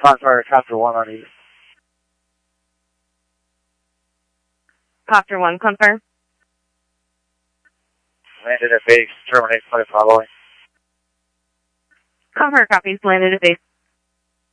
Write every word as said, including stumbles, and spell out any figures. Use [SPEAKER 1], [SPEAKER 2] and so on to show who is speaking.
[SPEAKER 1] Foxfire Copter one on East.
[SPEAKER 2] Copter one, confirm.
[SPEAKER 1] Landed at base, terminate flight following.
[SPEAKER 2] Confirm copies, landed at base.